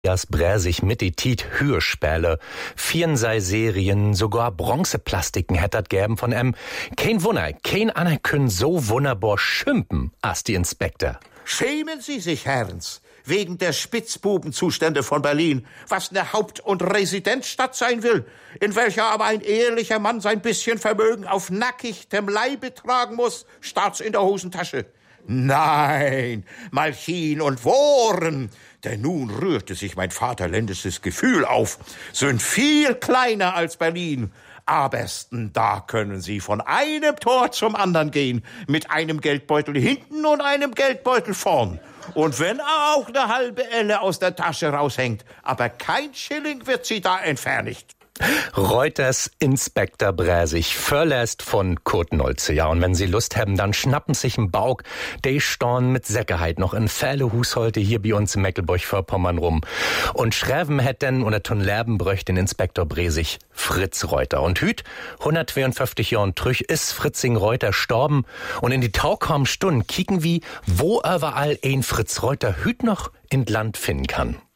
Jas Bräsig mit die Tiet Hörspiele, 4 Serien, sogar Bronzeplastiken hättet gäben von Kein Wunder, kein einer können so wunderbar schimpen, als die Inspektor. Schämen Sie sich, Herrens, wegen der Spitzbubenzustände von Berlin, was eine Haupt- und Residenzstadt sein will, in welcher aber ein ehrlicher Mann sein bisschen Vermögen auf nackigtem Leibe tragen muss, staat's in der Hosentasche. Nein, Malchin und Wohren, denn nun rührte sich mein vaterländisches Gefühl auf, sind viel kleiner als Berlin. Abersten, da können Sie von einem Tor zum anderen gehen, mit einem Geldbeutel hinten und einem Geldbeutel vorn. Und wenn auch eine halbe Elle aus der Tasche raushängt, aber kein Schilling wird sie da entfernigt. Reuters Inspektor Bräsig, verlässt von Kurt Nolze. Ja, und wenn Sie Lust haben, dann schnappen sich einen Bauk. Die storn mit Sicherheit noch in Fälle Husholte hier bei uns in Mecklenburg-Vorpommern rum. Und schreiben hätten oder tun lerben bräuch den Inspektor Bräsig Fritz Reuter. Und hüt, 152 Jahren trüch ist Fritzing Reuter storben. Und in die taukamen Stunden kicken wie, wo überall ein Fritz Reuter hüt noch in Land finden kann.